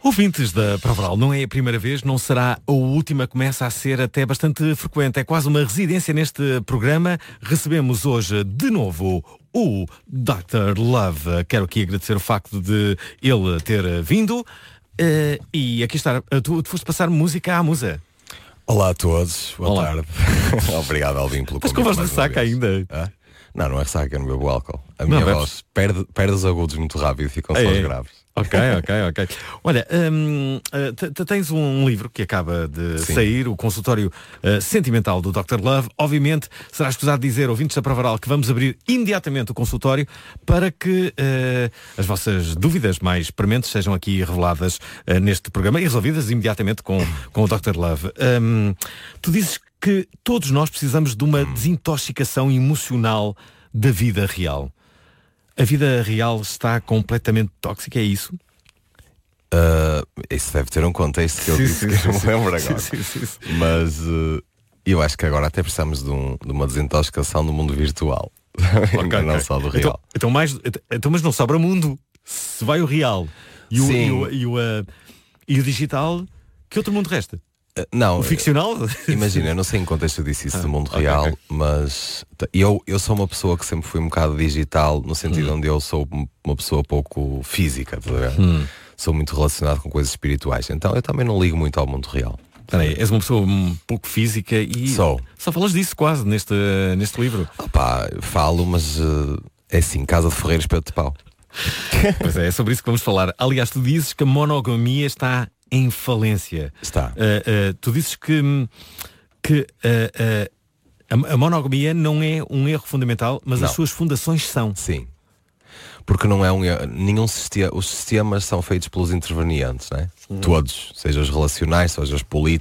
Ouvintes da Provaral, não é a primeira vez, não será a última, começa a ser até bastante frequente. É quase uma residência neste programa. Recebemos hoje de novo o Dr. Love. Quero aqui agradecer o facto de ele ter vindo. E aqui está, tu foste passar música à musa. Olá a todos, boa Olá. tarde. Obrigado, Alvin, pelo convite. Mas com voz de mais uma ressaca vez. ainda. Hã? Não é ressaca, não bebo álcool. A Não minha bebes? voz perde os agudos muito rápido e ficam só os graves. Ok. Olha, tens um livro que acaba de Sim. sair, o consultório sentimental do Dr. Love. Obviamente, será escusado dizer, ouvintes da Provaral, que vamos abrir imediatamente o consultório para que as vossas dúvidas mais prementes sejam aqui reveladas neste programa e resolvidas imediatamente com o Dr. Love. Tu dizes que todos nós precisamos de uma desintoxicação emocional da vida real. A vida real está completamente tóxica, é isso? Isso deve ter um contexto que eu disse que não me lembro agora. Sim. Mas eu acho que agora até precisamos de uma desintoxicação do mundo virtual. Não só do real. Então, mas não sobra mundo. Se vai o real e o digital, que outro mundo resta? Não, O ficcional? imagina, eu não sei em que contexto eu disse isso do mundo ok, real, ok. mas eu sou uma pessoa que sempre fui um bocado digital, no sentido onde eu sou uma pessoa pouco física, tá a ver? Sou muito relacionado com coisas espirituais, então eu também não ligo muito ao mundo real. Peraí, és uma pessoa um pouco física e Sou. só falas disso quase neste livro. Opá, falo, mas é assim, casa de ferreiros, espeto de pau. Pois é sobre isso que vamos falar. Aliás, tu dizes que a monogamia está em falência. Está. Tu dizes que a monogamia não é um erro fundamental, mas Não. as suas fundações são. Sim. Porque não é nenhum sistema, os sistemas são feitos pelos intervenientes, né? Todos, seja os relacionais, seja os políticos,